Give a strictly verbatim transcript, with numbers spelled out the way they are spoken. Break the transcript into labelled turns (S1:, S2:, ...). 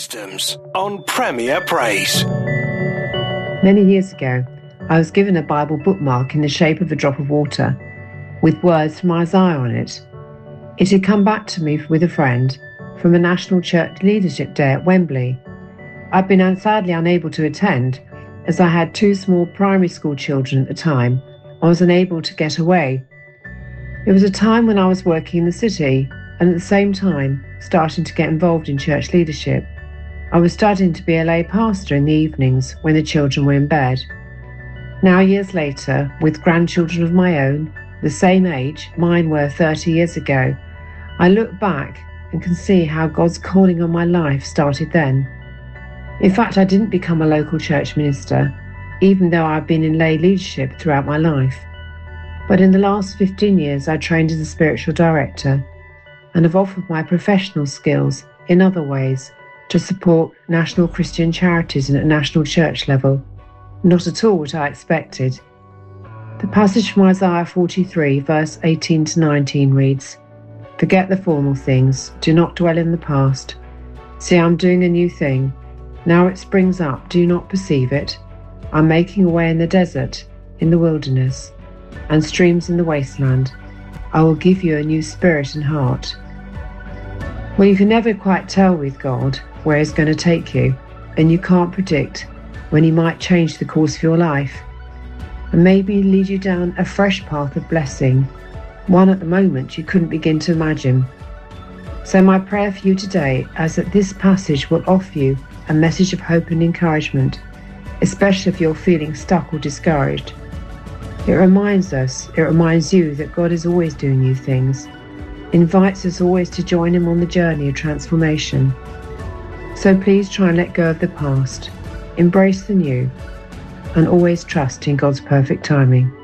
S1: Wisdoms on Premier Praise.
S2: Many years ago, I was given a Bible bookmark in the shape of a drop of water with words from Isaiah on it. It had come back to me with a friend from a National Church Leadership Day at Wembley. I'd been sadly unable to attend as I had two small primary school children at the time. I was unable to get away. It was a time when I was working in the city and at the same time starting to get involved in church leadership. I was studying to be a lay pastor in the evenings when the children were in bed. Now, years later, with grandchildren of my own, the same age mine were thirty years ago, I look back and can see how God's calling on my life started then. In fact, I didn't become a local church minister, even though I've been in lay leadership throughout my life. But in the last fifteen years, I trained as a spiritual director and have offered my professional skills in other ways to support national Christian charities and at national church level. Not at all what I expected. The passage from Isaiah forty-three, verse eighteen to nineteen reads, "Forget the former things, do not dwell in the past. See, I'm doing a new thing. Now it springs up, do you not perceive it? I'm making a way in the desert, in the wilderness, and streams in the wasteland. I will give you a new spirit and heart." Well, you can never quite tell with God where He's going to take you, and you can't predict when He might change the course of your life, and maybe lead you down a fresh path of blessing, one at the moment you couldn't begin to imagine. So my prayer for you today is that this passage will offer you a message of hope and encouragement, especially if you're feeling stuck or discouraged. It reminds us, it reminds you that God is always doing new things, invites us always to join Him on the journey of transformation. So please try and let go of the past, embrace the new, and always trust in God's perfect timing.